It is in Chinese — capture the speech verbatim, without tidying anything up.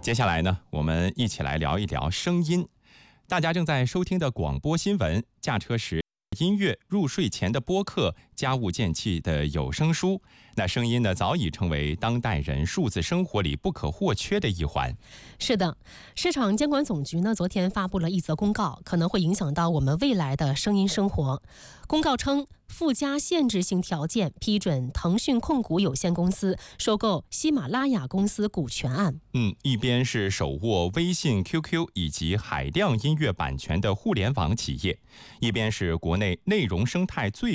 接下来呢，我们一起来聊一聊声音。大家正在收听的广播新闻、驾车时音乐、入睡前的播客、家务电器的有声书，那声音呢，早已成为当代人数字生活里不可或缺的一环。 是的，市场监管总局呢，昨天发布了一则公告，可能会影响到我们未来的声音生活。公告称，附加限制性条件批准腾讯控股有限公司收购喜马拉雅公司股权案。 嗯，一边是手握微信、Q Q 以及海量音乐版权的互联网企业，一边是国内内容生态最